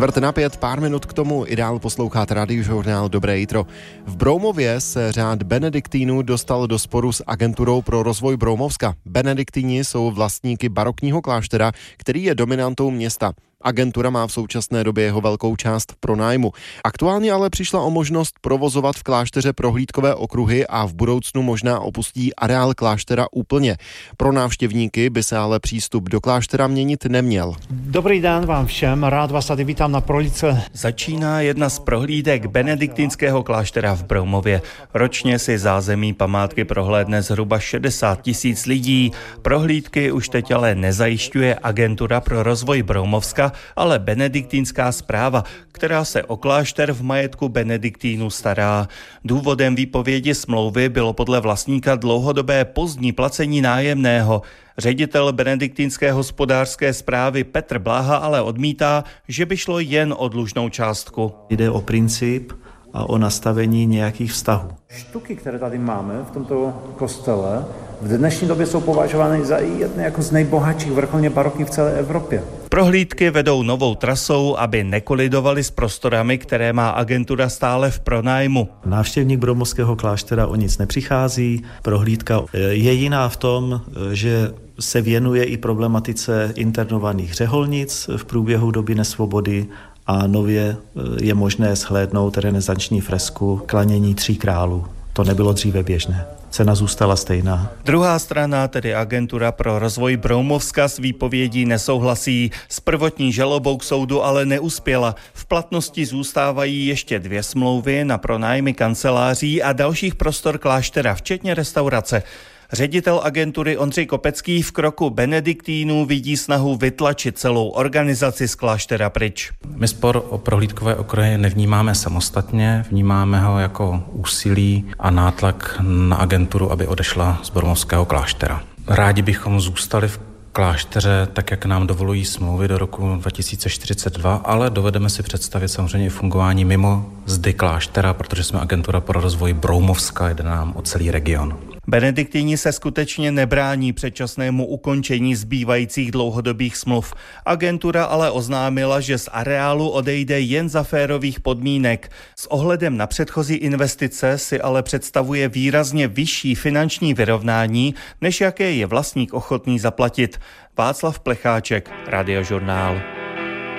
4:45, pár minut k tomu, ideál poslouchat Radiožurnál Dobré jitro. V Broumově se řád benediktínů dostal do sporu s agenturou pro rozvoj Broumovska. Benediktíni jsou vlastníky barokního kláštera, který je dominantou města. Agentura má v současné době jeho velkou část v pronájmu. Aktuálně ale přišla o možnost provozovat v klášteře prohlídkové okruhy a v budoucnu možná opustí areál kláštera úplně. Pro návštěvníky by se ale přístup do kláštera měnit neměl. Dobrý den vám všem, rád vás tady vítám na prohlídce. Začíná jedna z prohlídek benediktínského kláštera v Broumově. Ročně si zázemí památky prohlédne zhruba 60 000 lidí. Prohlídky už teď ale nezajišťuje Agentura pro rozvoj Broumovska, ale benediktínská správa, která se o klášter v majetku benediktínů stará. Důvodem výpovědi smlouvy bylo podle vlastníka dlouhodobé pozdní placení nájemného. Ředitel benediktínské hospodářské správy Petr Bláha ale odmítá, že by šlo jen o dlužnou částku. Jde o princip a o nastavení nějakých vztahů. Štuky, které tady máme v tomto kostele, v dnešní době jsou považovány za jedny jako z nejbohatších vrcholně barokních v celé Evropě. Prohlídky vedou novou trasou, aby nekolidovaly s prostorami, které má agentura stále v pronájmu. Návštěvník Broumovského kláštera o nic nepřichází. Prohlídka je jiná v tom, že se věnuje i problematice internovaných řeholnic v průběhu doby nesvobody a nově je možné shlédnout renesanční fresku Klanění 3 králů. To nebylo dříve běžné. Cena zůstala stejná. Druhá strana, tedy Agentura pro rozvoj Broumovska, s výpovědí nesouhlasí. S prvotní žalobou k soudu ale neuspěla. V platnosti zůstávají ještě 2 smlouvy na pronájmy kanceláří a dalších prostor kláštera, včetně restaurace. Ředitel agentury Ondřej Kopecký v kroku benediktínů vidí snahu vytlačit celou organizaci z kláštera pryč. My spor o prohlídkové okruhy nevnímáme samostatně, vnímáme ho jako úsilí a nátlak na agenturu, aby odešla z Broumovského kláštera. Rádi bychom zůstali v klášteře, tak jak nám dovolují smlouvy do roku 2042, ale dovedeme si představit samozřejmě i fungování mimo zdy kláštera, protože jsme agentura pro rozvoj Broumovska, jde nám o celý region. Benediktíni se skutečně nebrání předčasnému ukončení zbývajících dlouhodobých smluv. Agentura ale oznámila, že z areálu odejde jen za férových podmínek. S ohledem na předchozí investice si ale představuje výrazně vyšší finanční vyrovnání, než jaké je vlastník ochotný zaplatit. Václav Plecháček, Radiožurnál.